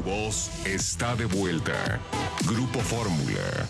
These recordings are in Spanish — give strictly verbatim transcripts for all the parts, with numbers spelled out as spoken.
voz está de vuelta. Grupo Fórmula.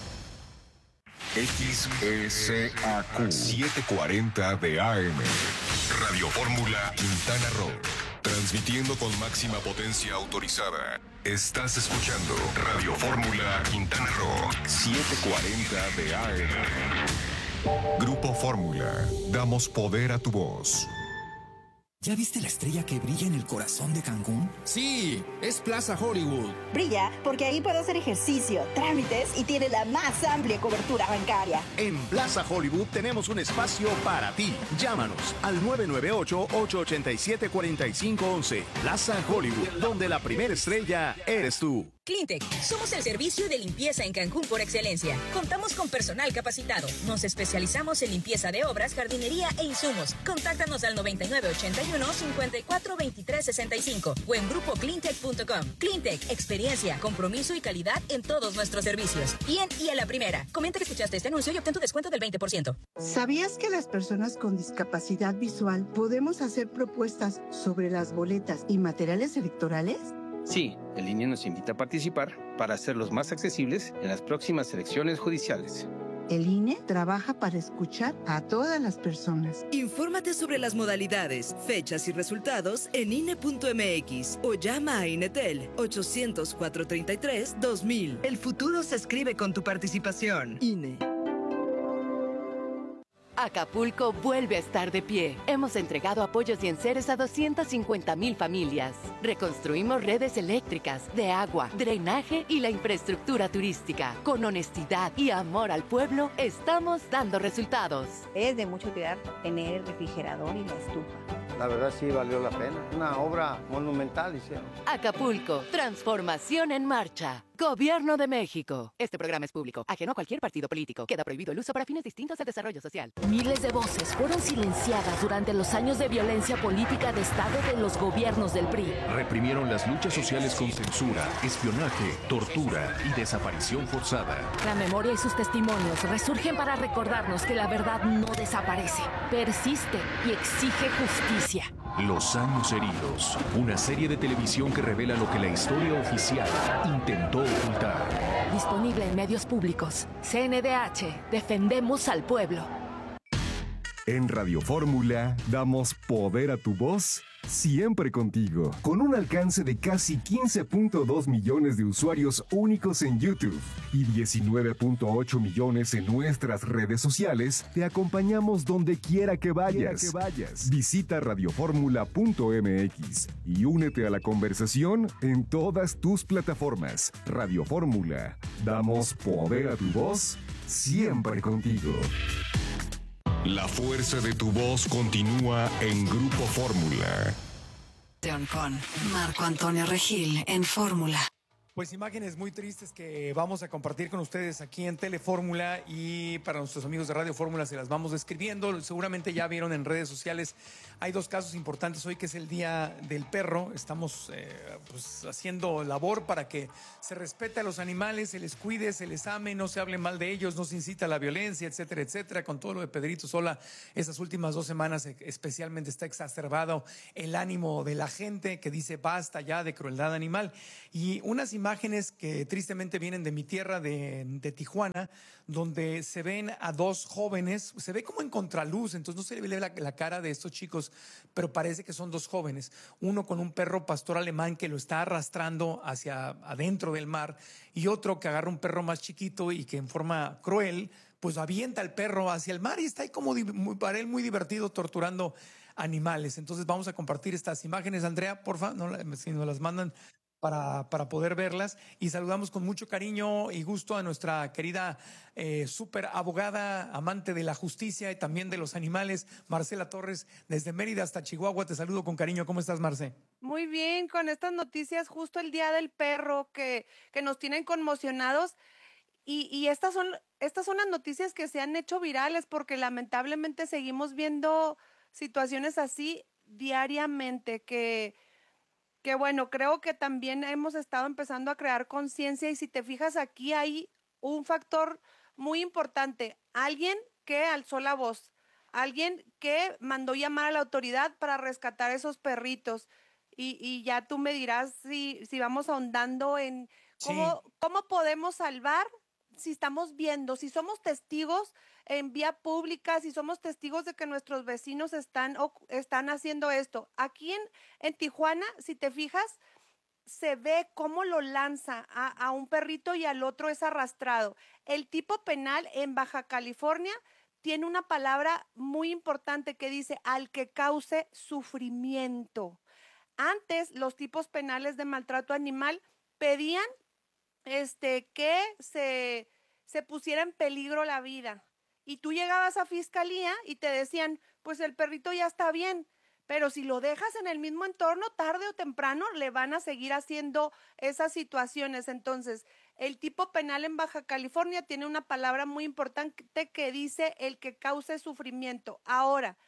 X S A Q setecientos cuarenta de A M. Radio Fórmula Quintana Roo. Transmitiendo con máxima potencia autorizada. Estás escuchando Radio Fórmula Quintana Roo setecientos cuarenta de A M. Grupo Fórmula. Damos poder a tu voz. ¿Ya viste la estrella que brilla en el corazón de Cancún? Sí, es Plaza Hollywood. Brilla porque ahí puedo hacer ejercicio, trámites y tiene la más amplia cobertura bancaria. En Plaza Hollywood tenemos un espacio para ti. Llámanos al nueve nueve ocho, ocho ocho siete, cuatro cinco uno uno. Plaza Hollywood, donde la primera estrella eres tú. Cleantech, somos el servicio de limpieza en Cancún por excelencia. Contamos con personal capacitado. Nos especializamos en limpieza de obras, jardinería e insumos. Contáctanos al noventa y nueve ochenta y uno, cincuenta y cuatro veintitrés sesenta y cinco o en grupo cleantech punto com. Cleantech, experiencia, compromiso y calidad en todos nuestros servicios. Bien y a la primera. Comenta que escuchaste este anuncio y obtén tu descuento del veinte por ciento. ¿Sabías que las personas con discapacidad visual podemos hacer propuestas sobre las boletas y materiales electorales? Sí, el I N E nos invita a participar para hacerlos más accesibles en las próximas elecciones judiciales. El I N E trabaja para escuchar a todas las personas. Infórmate sobre las modalidades, fechas y resultados en I N E punto M X o llama a INETEL ochocientos, cuatrocientos treinta y tres, dos mil. El futuro se escribe con tu participación. I N E. Acapulco vuelve a estar de pie. Hemos entregado apoyos y enseres a doscientas cincuenta mil familias. Reconstruimos redes eléctricas, de agua, drenaje y la infraestructura turística. Con honestidad y amor al pueblo, estamos dando resultados. Es de mucha utilidad tener el refrigerador y la estufa. La verdad sí valió la pena. Una obra monumental hicieron. Acapulco, transformación en marcha. Gobierno de México. Este programa es público, ajeno a cualquier partido político. Queda prohibido el uso para fines distintos al desarrollo social. Miles de voces fueron silenciadas durante los años de violencia política de Estado de los gobiernos del P R I. Reprimieron las luchas sociales con censura, espionaje, tortura y desaparición forzada. La memoria y sus testimonios resurgen para recordarnos que la verdad no desaparece, persiste y exige justicia. Los años heridos. Una serie de televisión que revela lo que la historia oficial intentó ocultar. Disponible en medios públicos. C N D H. Defendemos al pueblo. En Radio Fórmula damos poder a tu voz siempre contigo. Con un alcance de casi quince punto dos millones de usuarios únicos en YouTube y diecinueve punto ocho millones en nuestras redes sociales, te acompañamos donde quiera que vayas. Que vayas. Visita radio fórmula punto m x y únete a la conversación en todas tus plataformas. Radio Fórmula. Damos poder a tu voz siempre contigo. La fuerza de tu voz continúa en Grupo Fórmula. Con Marco Antonio Regil en Fórmula. Pues imágenes muy tristes que vamos a compartir con ustedes aquí en Telefórmula y para nuestros amigos de Radio Fórmula se las vamos describiendo. Seguramente ya vieron en redes sociales, hay dos casos importantes hoy que es el Día del Perro. Estamos eh, pues, haciendo labor para que se respete a los animales, se les cuide, se les ame, no se hable mal de ellos, no se incita a la violencia, etcétera, etcétera. Con todo lo de Pedrito Sola, esas últimas dos semanas especialmente está exacerbado el ánimo de la gente que dice basta ya de crueldad animal. Y unas imágenes Imágenes que tristemente vienen de mi tierra, de, de Tijuana, donde se ven a dos jóvenes, se ve como en contraluz, entonces no se le ve la, la cara de estos chicos, pero parece que son dos jóvenes, uno con un perro pastor alemán que lo está arrastrando hacia adentro del mar y otro que agarra un perro más chiquito y que en forma cruel, pues avienta al perro hacia el mar y está ahí como muy, para él muy divertido torturando animales. Entonces vamos a compartir estas imágenes, Andrea, porfa, no, si nos las mandan Para, para poder verlas y saludamos con mucho cariño y gusto a nuestra querida eh, súper abogada, amante de la justicia y también de los animales, Marcela Torres, desde Mérida hasta Chihuahua. Te saludo con cariño. ¿Cómo estás, Marce? Muy bien, con estas noticias justo el Día del Perro que, que nos tienen conmocionados y, y estas son, estas son las noticias que se han hecho virales porque lamentablemente seguimos viendo situaciones así diariamente que... que bueno, creo que también hemos estado empezando a crear conciencia y si te fijas aquí hay un factor muy importante, alguien que alzó la voz, alguien que mandó llamar a la autoridad para rescatar esos perritos y, y ya tú me dirás si, si vamos ahondando en cómo, Sí. cómo podemos salvar, si estamos viendo, si somos testigos en vía pública, si somos testigos de que nuestros vecinos están, o- están haciendo esto. Aquí en, en Tijuana, si te fijas, se ve cómo lo lanza a, a un perrito y al otro es arrastrado. El tipo penal en Baja California tiene una palabra muy importante que dice al que cause sufrimiento. Antes, los tipos penales de maltrato animal pedían este, que se, se pusiera en peligro la vida. Y tú llegabas a fiscalía y te decían, pues el perrito ya está bien, pero si lo dejas en el mismo entorno, tarde o temprano le van a seguir haciendo esas situaciones. Entonces, el tipo penal en Baja California tiene una palabra muy importante que dice el que cause sufrimiento. Ahora,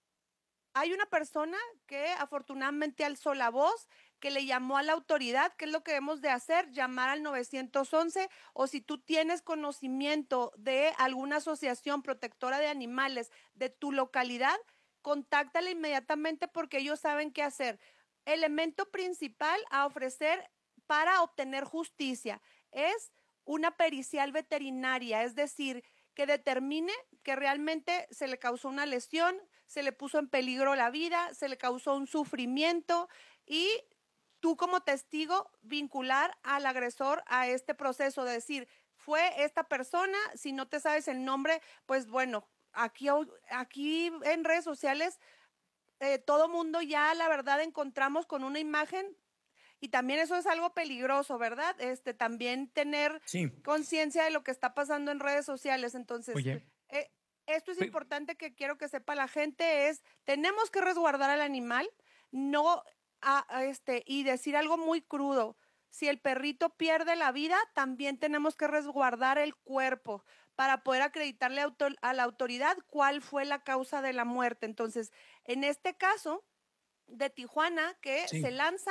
hay una persona que afortunadamente alzó la voz, que le llamó a la autoridad. ¿Qué es lo que debemos de hacer? Llamar al nueve once, o si tú tienes conocimiento de alguna asociación protectora de animales de tu localidad, contáctala inmediatamente porque ellos saben qué hacer. Elemento principal a ofrecer para obtener justicia es una pericial veterinaria, es decir, que determine que realmente se le causó una lesión, se le puso en peligro la vida, se le causó un sufrimiento y tú como testigo vincular al agresor a este proceso, de decir, fue esta persona, si no te sabes el nombre, pues bueno, aquí, aquí en redes sociales eh, todo mundo ya la verdad encontramos con una imagen. Y también eso es algo peligroso, ¿verdad? Este, también tener Sí. conciencia de lo que está pasando en redes sociales. Entonces, Oye. eh, esto es Oye. importante que quiero que sepa la gente, es, tenemos que resguardar al animal, no, a, a este, y decir algo muy crudo. Si el perrito pierde la vida, también tenemos que resguardar el cuerpo para poder acreditarle auto, a la autoridad cuál fue la causa de la muerte. Entonces, en este caso de Tijuana, que Sí. se lanza,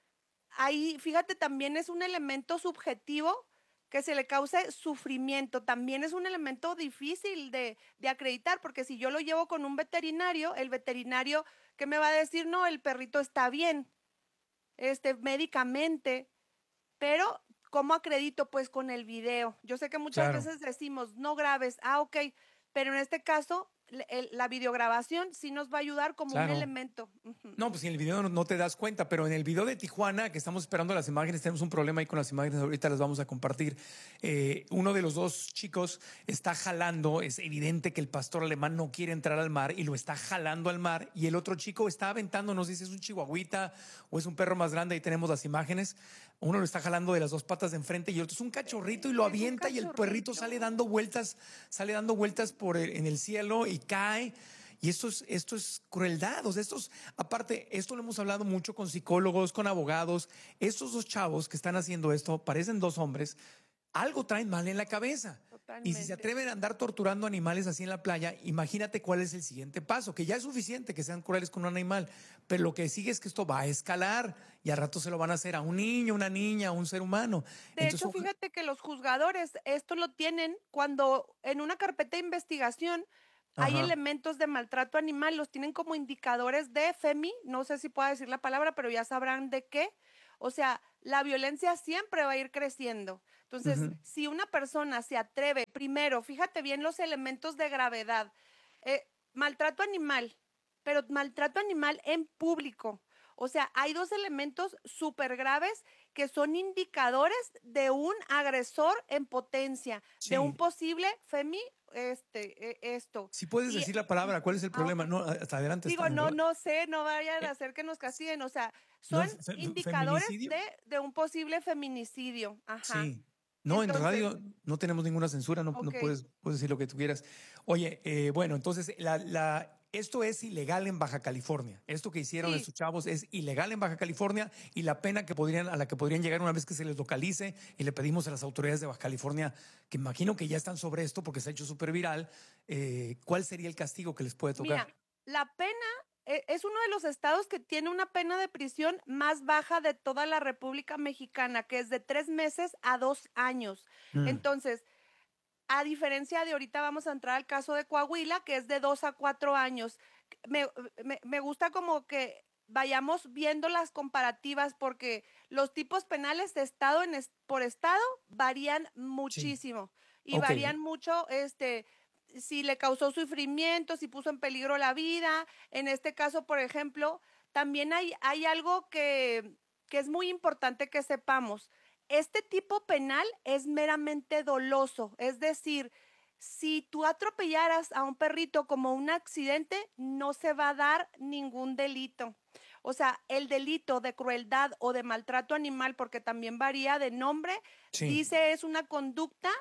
ahí, fíjate, también es un elemento subjetivo que se le cause sufrimiento. También es un elemento difícil de, de acreditar, porque si yo lo llevo con un veterinario, el veterinario, ¿qué me va a decir? No, el perrito está bien, este, médicamente, pero ¿cómo acredito? Pues con el video. Yo sé que muchas Claro. veces decimos, no grabes, ah, ok, pero en este caso, le- el- la videograbación sí nos va a ayudar como Claro. un elemento. Ujú. No, pues en el video no, no te das cuenta, pero en el video de Tijuana, que estamos esperando las imágenes, tenemos un problema ahí con las imágenes, ahorita las vamos a compartir. Eh, uno de los dos chicos está jalando, es evidente que el pastor alemán no quiere entrar al mar y lo está jalando al mar, y el otro chico está aventando, no sé si es un chihuahuita o es un perro más grande, ahí tenemos las imágenes. Uno lo está jalando de las dos patas de enfrente y el otro es un cachorrito y lo avienta y el perrito sale dando vueltas, sale dando vueltas por el- en el cielo y cae. Y esto es, esto es crueldad. O sea, estos, aparte, esto lo hemos hablado mucho con psicólogos, con abogados. Estos dos chavos que están haciendo esto, parecen dos hombres, algo traen mal en la cabeza. Y si se atreven a andar torturando animales así en la playa, imagínate cuál es el siguiente paso, que ya es suficiente que sean crueles con un animal, pero lo que sigue es que esto va a escalar y al rato se lo van a hacer a un niño, una niña, a un ser humano. De Entonces, hecho, oja- fíjate que los juzgadores esto lo tienen cuando en una carpeta de investigación hay Ajá. elementos de maltrato animal, los tienen como indicadores de FEMI, no sé si puedo decir la palabra, pero ya sabrán de qué. O sea, la violencia siempre va a ir creciendo. Entonces, Ujú. si una persona se atreve, primero, fíjate bien los elementos de gravedad. Eh, maltrato animal, pero maltrato animal en público. O sea, hay dos elementos súper graves que son indicadores de un agresor en potencia, Sí. de un posible FEMI, este, eh, esto. Si puedes Y- decir la palabra, ¿cuál es el Ah, problema? ok. No, hasta adelante. Digo, está, no, ¿no? no sé, no vayan a hacer que nos castiguen. O sea, No, son fe- fe- indicadores feminicidio. de, de un posible feminicidio. Ajá. Sí. No, en Entonces, radio no tenemos ninguna censura, no, no ok. puedes, puedes decir lo que tú quieras. Oye, eh, bueno, entonces la, la, esto es ilegal en Baja California. Esto que hicieron Sí. estos chavos es ilegal en Baja California y la pena que podrían, a la que podrían llegar una vez que se les localice, y le pedimos a las autoridades de Baja California, que imagino que ya están sobre esto porque se ha hecho súper viral, eh, ¿cuál sería el castigo que les puede tocar? Mira, la pena e- es uno de los estados que tiene una pena de prisión más baja de toda la República Mexicana, que es de tres meses a dos años. Mm. Entonces, a diferencia de ahorita vamos a entrar al caso de Coahuila, que es de dos a cuatro años. Me, me- me gusta como que vayamos viendo las comparativas, porque los tipos penales de estado en est- por estado varían muchísimo. Sí. Y okay. varían mucho, este, si le causó sufrimiento, si puso en peligro la vida. En este caso, por ejemplo, también hay, hay algo que, que es muy importante que sepamos. Este tipo penal es meramente doloso, es decir, si tú atropellaras a un perrito como un accidente, no se va a dar ningún delito. O sea, el delito de crueldad o de maltrato animal, porque también varía de nombre, sí. dice es una conducta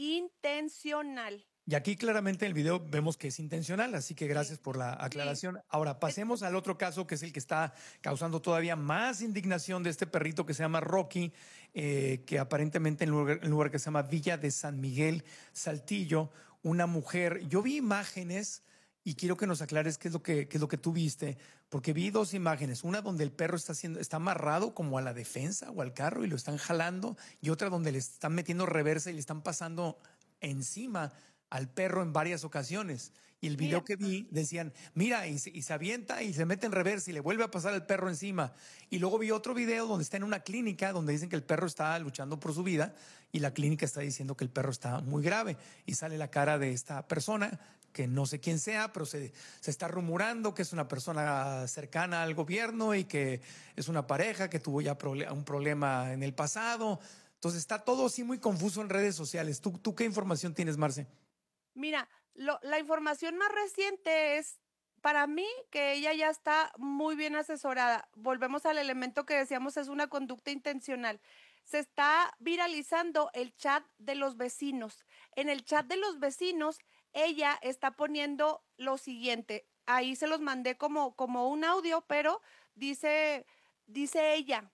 intencional. Y aquí claramente en el video vemos que es intencional, así que gracias sí. por la aclaración. Sí. Ahora, pasemos al otro caso, que es el que está causando todavía más indignación de este perrito que se llama Rocky, eh, que aparentemente en un lugar, en un lugar que se llama Villa de San Miguel, Saltillo, una mujer, yo vi imágenes y quiero que nos aclares qué es lo que, qué es lo que tú viste, porque vi dos imágenes, una donde el perro está, haciendo, está amarrado como a la defensa o al carro y lo están jalando, y otra donde le están metiendo reversa y le están pasando encima al perro en varias ocasiones. Y el video mira. que vi decían, mira, y se, y se avienta y se mete en reversa y le vuelve a pasar el perro encima. Y luego vi otro video donde está en una clínica donde dicen que el perro está luchando por su vida y la clínica está diciendo que el perro está muy grave. Y sale la cara de esta persona, que no sé quién sea, pero se, se está rumorando que es una persona cercana al gobierno y que es una pareja que tuvo ya proble- un problema en el pasado. Entonces está todo así muy confuso en redes sociales. ¿Tú, tú qué información tienes, Marce? Mira, lo, la información más reciente es, para mí, que ella ya está muy bien asesorada. Volvemos al elemento que decíamos, es una conducta intencional. Se está viralizando el chat de los vecinos. En el chat de los vecinos, ella está poniendo lo siguiente. Ahí se los mandé como, como un audio, pero dice, dice ella,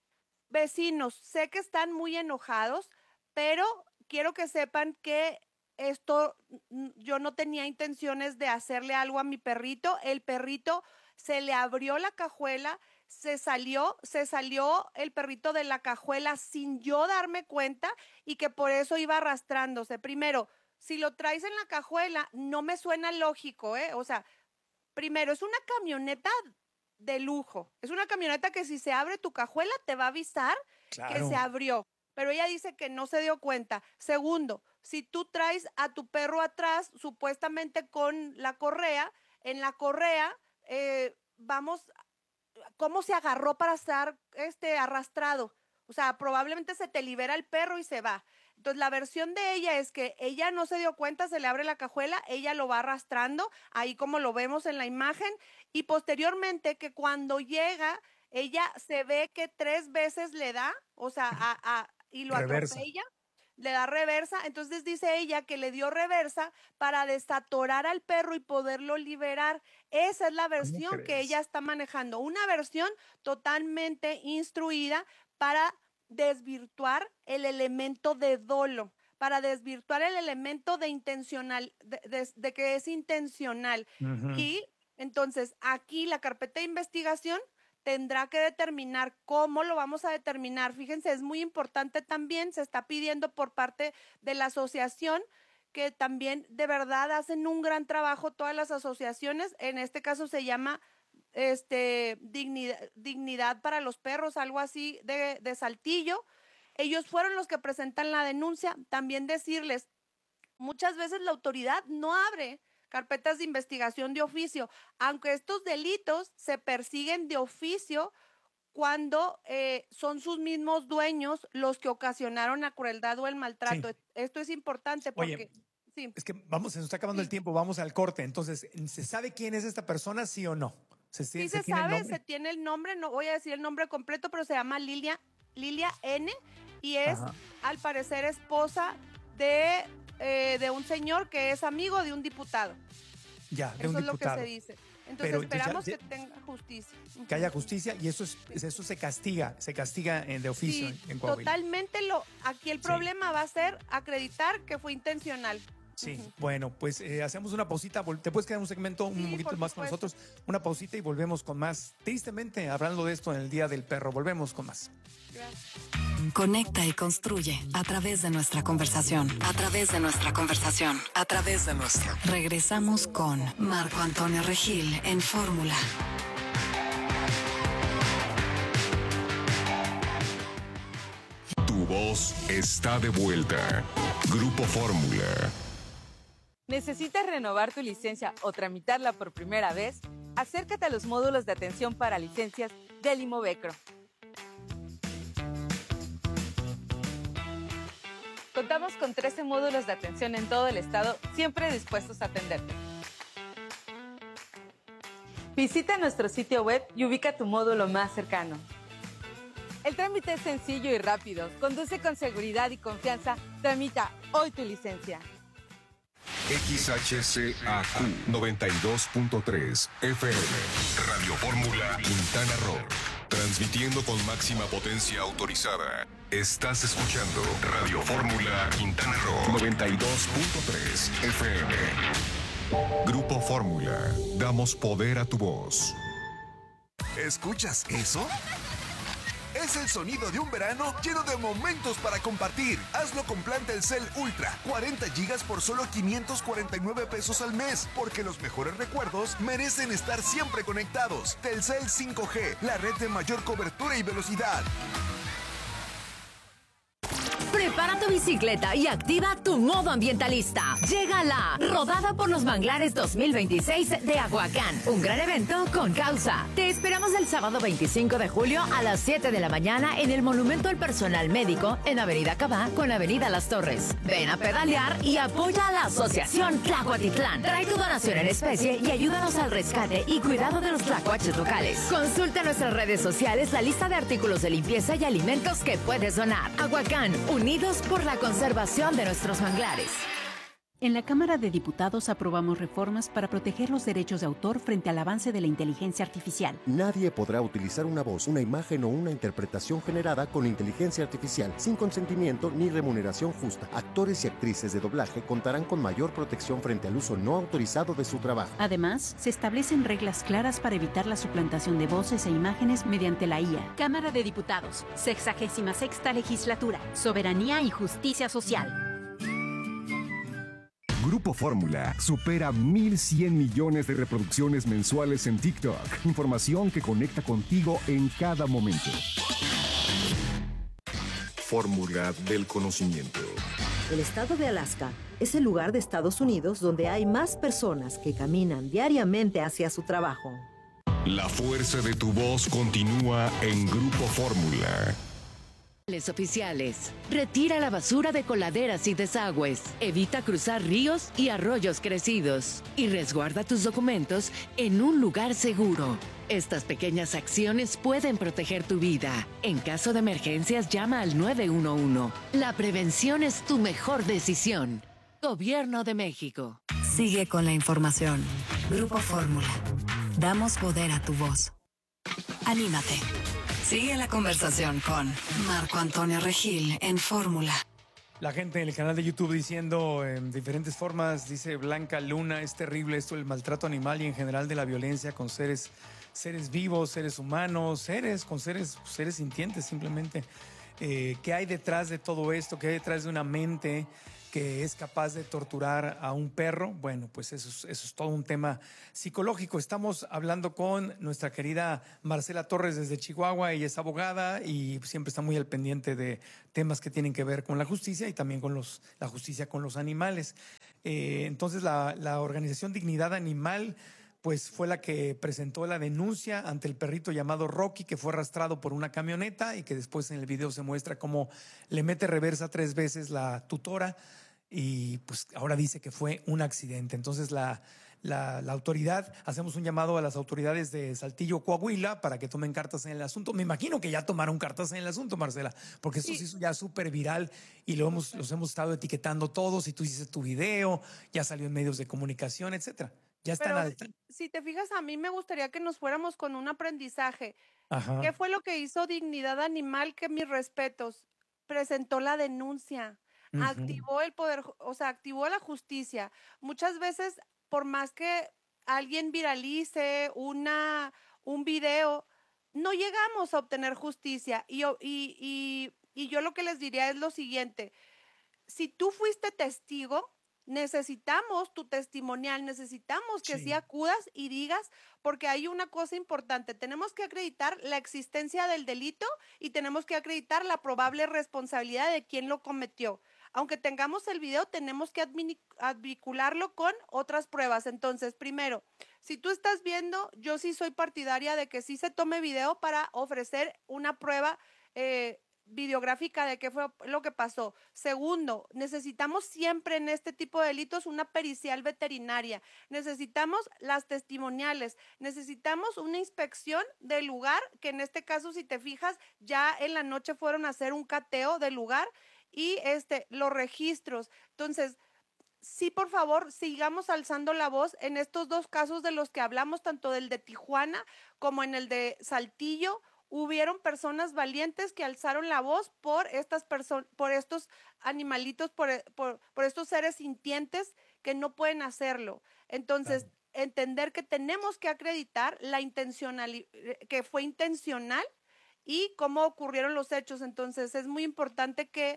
vecinos, sé que están muy enojados, pero quiero que sepan que esto, yo no tenía intenciones de hacerle algo a mi perrito. El perrito se le abrió la cajuela, se salió, se salió el perrito de la cajuela sin yo darme cuenta y que por eso iba arrastrándose. Primero, si lo traes en la cajuela, no me suena lógico, ¿eh? O sea, primero, es una camioneta de lujo. Es una camioneta que si se abre tu cajuela te va a avisar claro. que se abrió. Pero ella dice que no se dio cuenta. Segundo, si tú traes a tu perro atrás, supuestamente con la correa, en la correa, eh, vamos, ¿cómo se agarró para estar este, arrastrado? O sea, probablemente se te libera el perro y se va. Entonces, la versión de ella es que ella no se dio cuenta, se le abre la cajuela, ella lo va arrastrando, ahí como lo vemos en la imagen, y posteriormente que cuando llega, ella se ve que tres veces le da, o sea, a, a, y lo reversa. atropella, le da reversa. Entonces dice ella que le dio reversa para desatorar al perro y poderlo liberar. Esa es la versión que ella está manejando, una versión totalmente instruida para desvirtuar el elemento de dolo, para desvirtuar el elemento de intencional, de, de, de que es intencional. Uh-huh. Y entonces aquí la carpeta de investigación tendrá que determinar cómo lo vamos a determinar. Fíjense, es muy importante también, se está pidiendo por parte de la asociación, que también de verdad hacen un gran trabajo todas las asociaciones. En este caso se llama este dignidad, dignidad para los perros, algo así de, de Saltillo. Ellos fueron los que presentan la denuncia. También decirles, muchas veces la autoridad no abre carpetas de investigación de oficio, aunque estos delitos se persiguen de oficio cuando eh, son sus mismos dueños los que ocasionaron la crueldad o el maltrato. Sí. Esto es importante porque... Oye, sí. Es que vamos, se nos está acabando sí. el tiempo, vamos al corte. Entonces, ¿se sabe quién es esta persona, sí o no? ¿Se, sí se, se sabe, se tiene el nombre, no voy a decir el nombre completo, pero se llama Lilia, Lilia N. y es, Ajá. al parecer, esposa de... Eh, de un señor que es amigo de un diputado. Ya, de eso un es diputado. Lo que se dice. Entonces Pero, esperamos ya, ya, que tenga justicia. Que haya justicia y eso es, eso se castiga, se castiga de oficio sí, en, en Coahuila. Totalmente lo, aquí el problema sí. va a ser acreditar que fue intencional. Sí, uh-huh. Bueno, pues eh, hacemos una pausita, te puedes quedar un segmento un sí, poquito más con nosotros, una pausita y volvemos con más. Tristemente, hablando de esto en el Día del Perro, volvemos con más. Gracias. Conecta y construye a través de nuestra conversación, a través de nuestra conversación, a través de nuestra. Regresamos con Marco Antonio Regil en Fórmula. Tu voz está de vuelta. Grupo Fórmula. ¿Necesitas renovar tu licencia o tramitarla por primera vez? Acércate a los módulos de atención para licencias del Imovecro. Contamos con trece módulos de atención en todo el estado, siempre dispuestos a atenderte. Visita nuestro sitio web y ubica tu módulo más cercano. El trámite es sencillo y rápido. Conduce con seguridad y confianza. Tramita hoy tu licencia. X H C A Q noventa y dos punto tres F M. Radio Fórmula Quintana Roo. Transmitiendo con máxima potencia autorizada. Estás escuchando Radio Fórmula Quintana Roo noventa y dos punto tres F M. Grupo Fórmula. Damos poder a tu voz. ¿Escuchas eso? Es el sonido de un verano lleno de momentos para compartir. Hazlo con plan Telcel Ultra. cuarenta gigas por solo quinientos cuarenta y nueve pesos al mes. Porque los mejores recuerdos merecen estar siempre conectados. Telcel cinco G, la red de mayor cobertura y velocidad. Prepara tu bicicleta y activa tu modo ambientalista. Llega la Rodada por los Manglares dos mil veintiséis de Aguacán. Un gran evento con causa. Te esperamos el sábado veinticinco de julio a las siete de la mañana en el Monumento al Personal Médico en Avenida Cabá con Avenida Las Torres. Ven a pedalear y apoya a la Asociación Tlacuatitlán. Trae tu donación en especie y ayúdanos al rescate y cuidado de los tlacuaches locales. Consulta en nuestras redes sociales la lista de artículos de limpieza y alimentos que puedes donar. Aguacán, unidos por la conservación de nuestros manglares. En la Cámara de Diputados aprobamos reformas para proteger los derechos de autor frente al avance de la inteligencia artificial. Nadie podrá utilizar una voz, una imagen o una interpretación generada con inteligencia artificial sin consentimiento ni remuneración justa. Actores y actrices de doblaje contarán con mayor protección frente al uso no autorizado de su trabajo. Además, se establecen reglas claras para evitar la suplantación de voces e imágenes mediante la I A. Cámara de Diputados, sexagésima sexta legislatura, soberanía y justicia social. Grupo Fórmula supera mil cien millones de reproducciones mensuales en TikTok. Información que conecta contigo en cada momento. Fórmula del conocimiento. El estado de Alaska es el lugar de Estados Unidos donde hay más personas que caminan diariamente hacia su trabajo. La fuerza de tu voz continúa en Grupo Fórmula. Oficiales. Retira la basura de coladeras y desagües. Evita cruzar ríos y arroyos crecidos. Y resguarda tus documentos en un lugar seguro. Estas pequeñas acciones pueden proteger tu vida. En caso de emergencias, llama al nueve uno uno. La prevención es tu mejor decisión. Gobierno de México. Sigue con la información. Grupo Fórmula. Damos poder a tu voz. Anímate. Sigue la conversación con Marco Antonio Regil en Fórmula. La gente en el canal de YouTube diciendo en diferentes formas, dice Blanca Luna, es terrible esto, el maltrato animal y en general de la violencia con seres, seres vivos, seres humanos, seres con seres, seres sintientes simplemente. Eh, ¿Qué hay detrás de todo esto? ¿Qué hay detrás de una mente que es capaz de torturar a un perro? Bueno, pues eso es, eso es todo un tema psicológico. Estamos hablando con nuestra querida Marcela Torres desde Chihuahua. Ella es abogada y siempre está muy al pendiente de temas que tienen que ver con la justicia y también con los, la justicia con los animales. Eh, entonces, la, la organización Dignidad Animal pues fue la que presentó la denuncia ante el perrito llamado Rocky, que fue arrastrado por una camioneta y que después en el video se muestra cómo le mete reversa tres veces la tutora y pues ahora dice que fue un accidente. Entonces la, la, la autoridad, hacemos un llamado a las autoridades de Saltillo, Coahuila, para que tomen cartas en el asunto. Me imagino que ya tomaron cartas en el asunto, Marcela, porque esto sí. se hizo ya súper viral y lo hemos, los hemos estado etiquetando todos y tú hiciste tu video, ya salió en medios de comunicación, etcétera. Ya están al... si, si te fijas, a mí me gustaría que nos fuéramos con un aprendizaje. Ajá. ¿Qué fue lo que hizo Dignidad Animal? Que mis respetos, presentó la denuncia, uh-huh. activó el poder, o sea, activó la justicia. Muchas veces, por más que alguien viralice una, un video, no llegamos a obtener justicia. Y, y, y, y yo lo que les diría es lo siguiente. Si tú fuiste testigo, necesitamos tu testimonial, necesitamos que sí. sí acudas y digas, porque hay una cosa importante, tenemos que acreditar la existencia del delito y tenemos que acreditar la probable responsabilidad de quien lo cometió. Aunque tengamos el video, tenemos que vincularlo con otras pruebas. Entonces, primero, si tú estás viendo, yo sí soy partidaria de que sí se tome video para ofrecer una prueba eh, videográfica de qué fue lo que pasó. Segundo, necesitamos siempre en este tipo de delitos una pericial veterinaria. Necesitamos las testimoniales. Necesitamos una inspección del lugar, que en este caso, si te fijas, ya en la noche fueron a hacer un cateo del lugar y este, los registros. Entonces, sí, por favor, sigamos alzando la voz en estos dos casos de los que hablamos, tanto del de Tijuana como en el de Saltillo. Hubieron personas valientes que alzaron la voz por estas personas, por estos animalitos, por, por, por estos seres sintientes que no pueden hacerlo. Entonces, claro. entender que tenemos que acreditar la intencionalidad, que fue intencional y cómo ocurrieron los hechos. Entonces, es muy importante que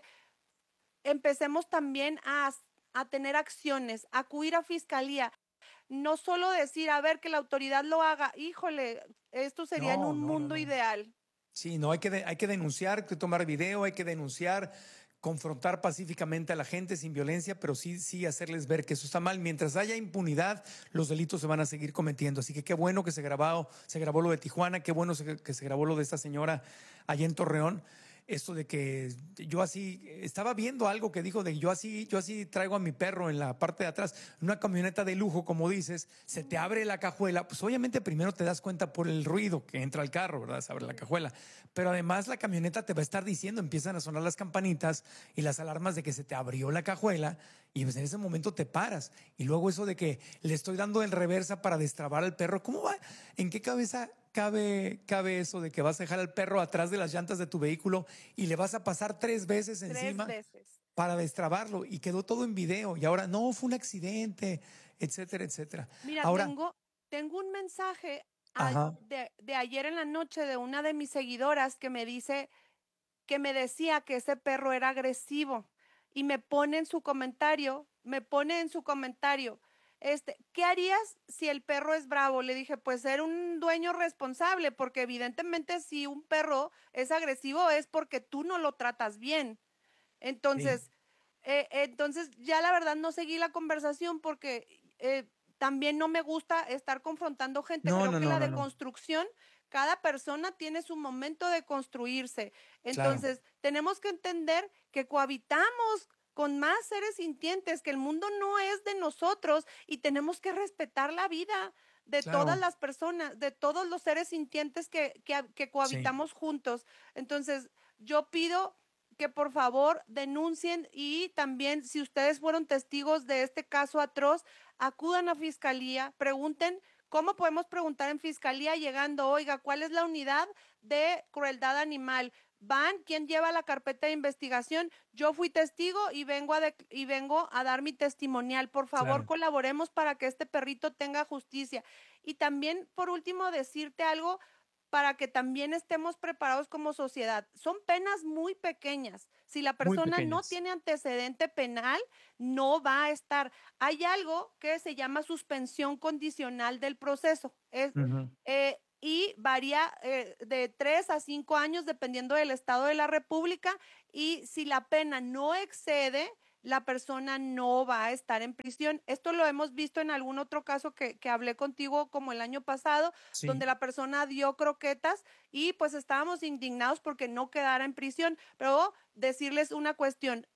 empecemos también a, a tener acciones, a acudir a fiscalía. No solo decir, a ver, que la autoridad lo haga. Híjole, esto sería no, en un no, mundo no, no. ideal. Sí, no, hay que, de, hay que denunciar, hay que tomar video, hay que denunciar, confrontar pacíficamente a la gente sin violencia, pero sí, sí hacerles ver que eso está mal. Mientras haya impunidad, los delitos se van a seguir cometiendo. Así que qué bueno que se grabó, se grabó lo de Tijuana, qué bueno que se grabó lo de esta señora allá en Torreón. Esto de que yo así, estaba viendo algo que dijo de yo así, yo así traigo a mi perro en la parte de atrás, una camioneta de lujo, como dices, se te abre la cajuela, pues obviamente primero te das cuenta por el ruido que entra al carro, ¿verdad? Se abre la cajuela, pero además la camioneta te va a estar diciendo, empiezan a sonar las campanitas y las alarmas de que se te abrió la cajuela y pues en ese momento te paras. Y luego eso de que le estoy dando el reversa para destrabar al perro, ¿cómo va? ¿En qué cabeza Cabe, cabe eso de que vas a dejar al perro atrás de las llantas de tu vehículo y le vas a pasar tres veces tres encima veces. para destrabarlo? Y quedó todo en video. Y ahora, no, fue un accidente, etcétera, etcétera. Mira, ahora, tengo, tengo un mensaje a, de, de ayer en la noche de una de mis seguidoras que me dice, que me decía que ese perro era agresivo. Y me pone en su comentario, me pone en su comentario, Este, ¿qué harías si el perro es bravo? Le dije, pues ser un dueño responsable, porque evidentemente si un perro es agresivo es porque tú no lo tratas bien. Entonces, sí. eh, entonces ya la verdad no seguí la conversación porque eh, también no me gusta estar confrontando gente. No, Creo no, que no, la no, deconstrucción, no. cada persona tiene su momento de construirse. Entonces, claro. tenemos que entender que cohabitamos con más seres sintientes, que el mundo no es de nosotros y tenemos que respetar la vida de claro. todas las personas, de todos los seres sintientes que, que, que cohabitamos sí. juntos. Entonces, yo pido que por favor denuncien y también si ustedes fueron testigos de este caso atroz, acudan a fiscalía, pregunten. ¿Cómo podemos preguntar en fiscalía llegando, oiga, cuál es la unidad de crueldad animal? Van, ¿quién lleva la carpeta de investigación? Yo fui testigo y vengo a, de, y vengo a dar mi testimonial. Por favor, claro. colaboremos para que este perrito tenga justicia. Y también, por último, decirte algo para que también estemos preparados como sociedad. Son penas muy pequeñas. Si la persona no tiene antecedente penal, no va a estar. Hay algo que se llama suspensión condicional del proceso. Es, uh-huh. eh, y varía eh, de tres a cinco años dependiendo del estado de la República, y si la pena no excede, la persona no va a estar en prisión. Esto lo hemos visto en algún otro caso que, que hablé contigo como el año pasado, sí. donde la persona dio croquetas y pues estábamos indignados porque no quedara en prisión. Pero decirles una cuestión,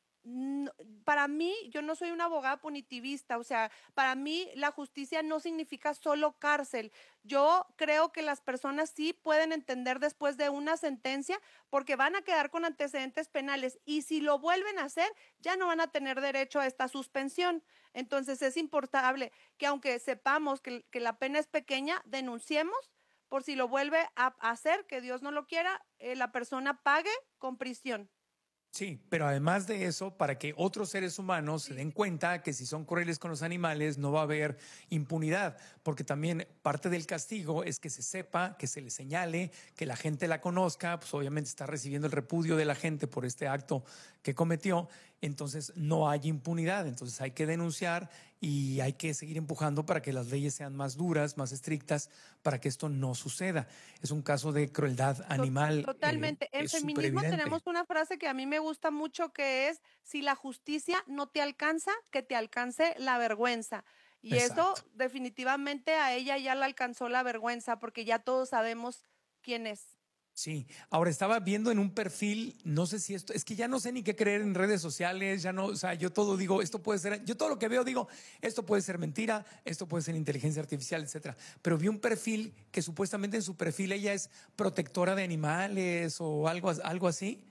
para mí, yo no soy una abogada punitivista, o sea, para mí la justicia no significa solo cárcel. Yo creo que las personas sí pueden entender después de una sentencia porque van a quedar con antecedentes penales y si lo vuelven a hacer, ya no van a tener derecho a esta suspensión. Entonces es importante que aunque sepamos que, que la pena es pequeña, denunciemos por si lo vuelve a hacer, que Dios no lo quiera, eh, la persona pague con prisión. Sí, pero además de eso, para que otros seres humanos se den cuenta que si son crueles con los animales no va a haber impunidad, porque también parte del castigo es que se sepa, que se le señale, que la gente la conozca, pues obviamente está recibiendo el repudio de la gente por este acto que cometió, entonces no hay impunidad, entonces hay que denunciar y hay que seguir empujando para que las leyes sean más duras, más estrictas, para que esto no suceda. Es un caso de crueldad animal. Totalmente. Eh, en es feminismo superevidente. tenemos una frase que a mí me gusta mucho que es, si la justicia no te alcanza, que te alcance la vergüenza. Y Exacto. eso definitivamente a ella ya la alcanzó la vergüenza porque ya todos sabemos quién es. Sí, ahora estaba viendo en un perfil, no sé si esto, es que ya no sé ni qué creer en redes sociales, ya no, o sea, yo todo digo, esto puede ser, yo todo lo que veo digo, esto puede ser mentira, esto puede ser inteligencia artificial, etcétera. Pero vi un perfil que supuestamente en su perfil ella es protectora de animales o algo, algo así.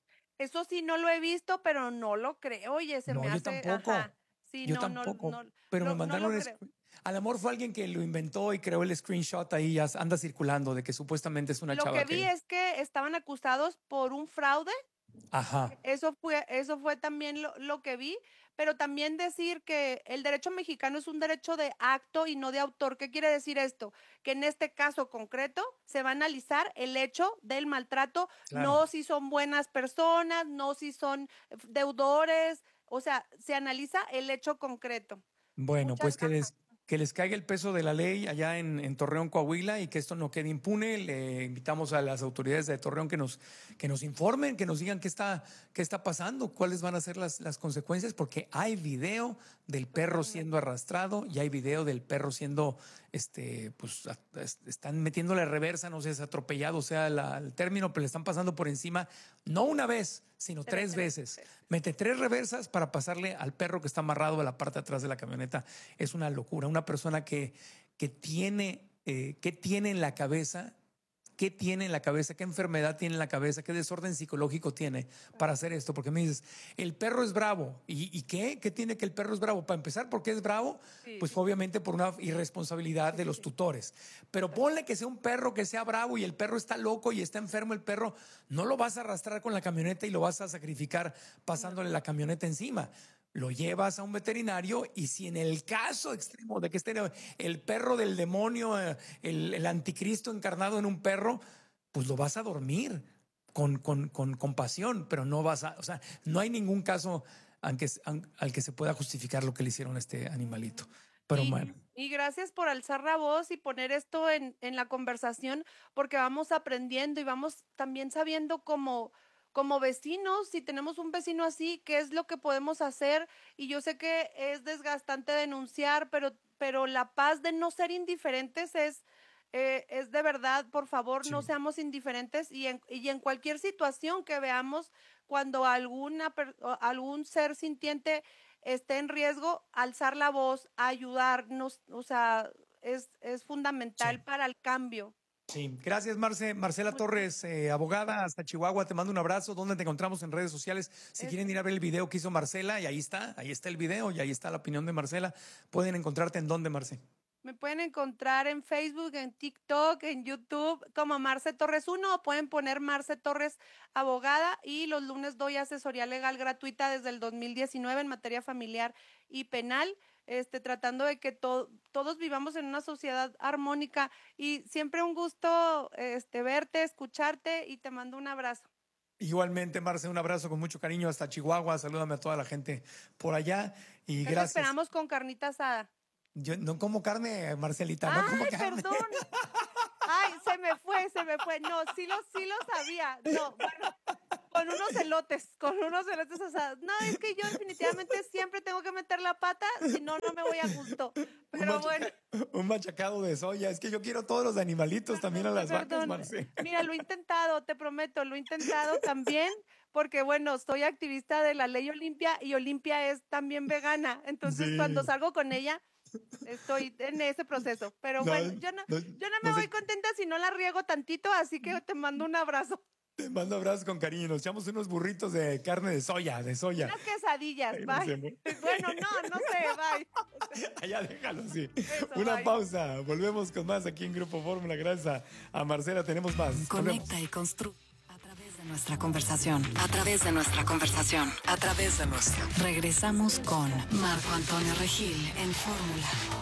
Eso sí no lo he visto, pero no lo creo. Oye, se No, me yo hace, tampoco. ajá. Sí, Yo no, no, tampoco, no, pero no, me no mandaron lo un creo. sc- a lo mejor fue alguien que lo inventó y creó el screenshot ahí, ya anda circulando de que supuestamente es una Lo chava que vi que... es que estaban acusados por un fraude. Ajá. Eso fue, eso fue también lo, lo que vi, pero también decir que el derecho mexicano es un derecho de acto y no de autor. ¿Qué quiere decir esto? Que en este caso concreto se va a analizar el hecho del maltrato, Claro. no si son buenas personas, no si son deudores, o sea, se analiza el hecho concreto. Bueno, Muchas pues que les, que les caiga el peso de la ley allá en, en Torreón, Coahuila, y que esto no quede impune. Le invitamos a las autoridades de Torreón que nos, que nos informen, que nos digan qué está, qué está pasando, cuáles van a ser las, las consecuencias, porque hay video del perro siendo arrastrado y hay video del perro siendo, este, pues, a- es- están metiéndole reversa, no sé, es atropellado, o sea, la- el término, pero le están pasando por encima, no una vez, sino tres veces. Mete tres reversas para pasarle al perro que está amarrado a la parte de atrás de la camioneta. Es una locura. Una persona que, que tiene, eh, ¿qué tiene en la cabeza? ¿Qué tiene en la cabeza? ¿Qué enfermedad tiene en la cabeza? ¿Qué desorden psicológico tiene para hacer esto? Porque me dices, el perro es bravo. ¿Y, y qué? ¿Qué tiene que el perro es bravo? Para empezar, ¿por qué es bravo? Pues obviamente por una irresponsabilidad de los tutores. Pero ponle que sea un perro que sea bravo y el perro está loco y está enfermo el perro, no lo vas a arrastrar con la camioneta y lo vas a sacrificar pasándole la camioneta encima. Lo llevas a un veterinario y si en el caso extremo de que esté el perro del demonio, eh, el, el anticristo encarnado en un perro, pues lo vas a dormir con, con, con compasión, pero no vas a, o sea, no hay ningún caso al que, al que se pueda justificar lo que le hicieron a este animalito. Pero Y, bueno. y gracias por alzar la voz y poner esto en, en la conversación, porque vamos aprendiendo y vamos también sabiendo cómo, como vecinos, si tenemos un vecino así, qué es lo que podemos hacer. Y yo sé que es desgastante denunciar, pero, pero la paz de no ser indiferentes es, eh, es de verdad, por favor, no seamos indiferentes y en, y en cualquier situación que veamos, cuando alguna, per- o algún ser sintiente esté en riesgo, alzar la voz, ayudarnos, o sea, es, es fundamental para el cambio. Sí, gracias Marce. Marcela Torres, eh, abogada hasta Chihuahua, te mando un abrazo. ¿Dónde te encontramos en redes sociales? Si quieren ir a ver el video que hizo Marcela, y ahí está, ahí está el video y ahí está la opinión de Marcela. Pueden encontrarte en dónde, Marce. Me pueden encontrar en Facebook, en TikTok, en YouTube como Marce Torres uno o pueden poner Marce Torres Abogada y los lunes doy asesoría legal gratuita desde el dos mil diecinueve en materia familiar y penal, este, tratando de que to- todos vivamos en una sociedad armónica y siempre un gusto este, verte, escucharte y te mando un abrazo. Igualmente, Marce, un abrazo con mucho cariño hasta Chihuahua. Salúdame a toda la gente por allá y Te gracias. esperamos con carnita asada. Yo no como carne, Marcelita, no como Ay, carne. perdón. Ay, se me fue, se me fue. No, sí lo, sí lo sabía. No, bueno, con unos elotes, con unos elotes asados. No, es que yo definitivamente siempre tengo que meter la pata, si no, no me voy a gusto. Pero bueno. Un machacado de soya. Es que yo quiero todos los animalitos también a las vacas, Perdón. Marce. Mira, lo he intentado, te prometo, lo he intentado también, porque bueno, soy activista de la ley Olimpia y Olimpia es también vegana. Entonces, Sí. cuando salgo con ella, estoy en ese proceso. Pero No, bueno, yo no, no, yo no me no sé- voy contenta si no la riego tantito, así que te mando un abrazo. Te mando abrazos con cariño. Nos echamos unos burritos de carne de soya, de soya. Unas quesadillas, Ay, no sé, bye. Bueno, no, no sé, bye. Ya déjalo así. Una bye. pausa. Volvemos con más aquí en Grupo Fórmula. Gracias a, a Marcela. Tenemos más. Volvemos. Conecta y construye a través de Nuestra conversación, a través de nuestra conversación, a través de nuestra. Regresamos con Marco Antonio Regil en Fórmula.